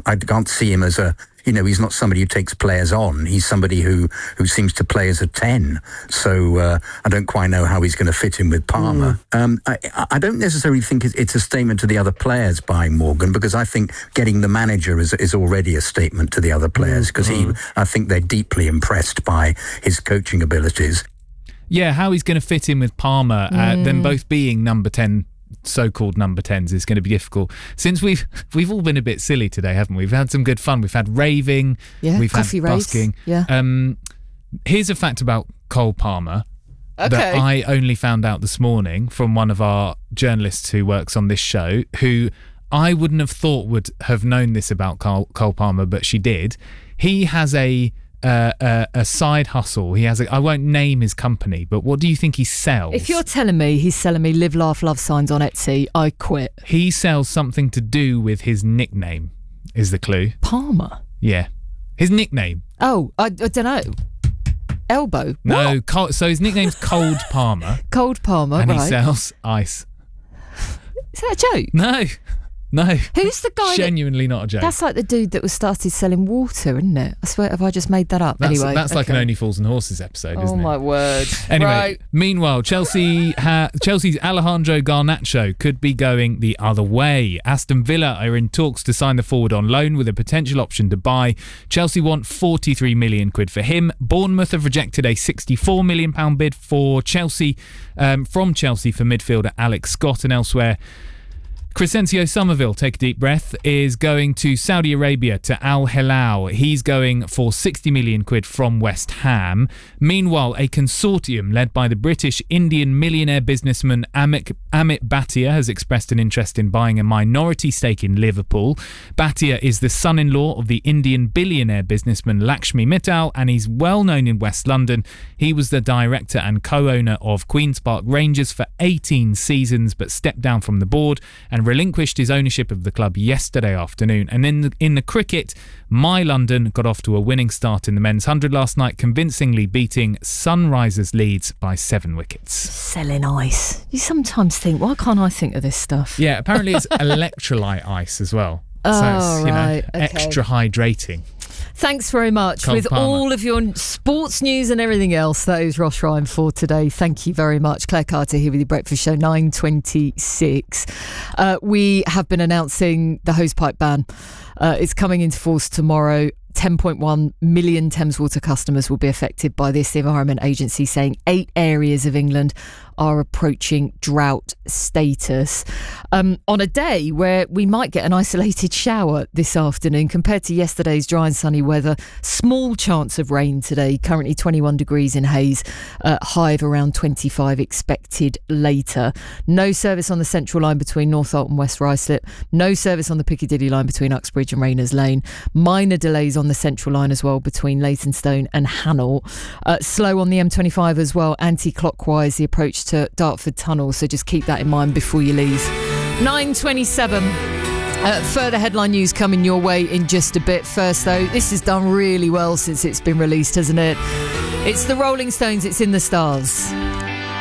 I can't see him as he's not somebody who takes players on. He's somebody who seems to play as a 10. So I don't quite know how he's going to fit in with Palmer. I don't necessarily think it's a statement to the other players buying Morgan, because I think getting the manager is already a statement to the other players, because I think they're deeply impressed by his coaching abilities. Yeah, how he's going to fit in with Palmer, them both being number 10, so-called number 10s, is going to be difficult. Since we've all been a bit silly today, haven't we? We've had some good fun. We've had raving, we've had busking. Here's a fact about Cole Palmer that I only found out this morning from one of our journalists who works on this show, who I wouldn't have thought would have known this about Cole Palmer, but she did. He has a side hustle. He has I won't name his company, but what do you think he sells? If you're telling me he's selling me Live, Laugh, Love signs on Etsy, I quit. He sells something to do with his nickname, is the clue. Palmer? Yeah. His nickname. Oh, I don't know. Elbow? No, so his nickname's Cold Palmer. Cold Palmer, and right. he sells ice. Is that a joke? No. Who's the guy? Genuinely not a joke. That's like the dude that was started selling water, isn't it? I swear, have I just made that up? That's like an Only Fools and Horses episode, isn't it? Oh my word. Anyway, right. Meanwhile, Chelsea's Alejandro Garnacho could be going the other way. Aston Villa are in talks to sign the forward on loan with a potential option to buy. Chelsea want 43 million quid for him. Bournemouth have rejected a 64 million pound bid for Chelsea from Chelsea for midfielder Alex Scott. And elsewhere, Crescencio Somerville, take a deep breath, is going to Saudi Arabia to Al Hilal. He's going for 60 million quid from West Ham. Meanwhile, a consortium led by the British-Indian millionaire businessman Amit Bhatia has expressed an interest in buying a minority stake in Liverpool. Bhatia is the son-in-law of the Indian billionaire businessman Lakshmi Mittal, and he's well known in West London. He was the director and co-owner of Queen's Park Rangers for 18 seasons, but stepped down from the board and relinquished his ownership of the club yesterday afternoon. And in the cricket, My London got off to a winning start in the men's 100 last night, convincingly beating Sunrisers Leeds by 7 wickets. Selling ice. You sometimes think, why can't I think of this stuff? Yeah, apparently it's electrolyte ice as well. Oh, so it's, right. extra hydrating. Thanks very much. Cole With Palmer. all of your sports news and everything else, that is Ross Ryan for today. Thank you very much. Claire Carter here with your breakfast show, 9:26. We have been announcing the hosepipe ban. It's coming into force tomorrow. 10.1 million Thames Water customers will be affected by this. The Environment Agency saying 8 areas of England are approaching drought status on a day where we might get an isolated shower this afternoon compared to yesterday's dry and sunny weather. Small chance of rain today, currently 21 degrees in Hayes, high of around 25 expected later. No service on the Central Line between Northolt and West Ruislip. No service on the Piccadilly Line between Uxbridge and Rayners Lane. Minor delays on the Central Line as well between Leytonstone and Hanolt. Slow on the M25 as well, anti-clockwise, the approach to Dartford Tunnel, so just keep that in mind before you leave. 9:27. Further headline news coming your way in just a bit. First though, this has done really well since it's been released, hasn't it? It's the Rolling Stones, it's In the Stars.